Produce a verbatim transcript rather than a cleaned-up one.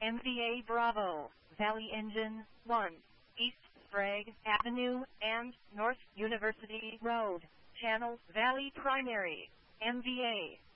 M V A Bravo, Valley Engine, one, East Sprague Avenue, and North University Road, Channel Valley Primary, M V A.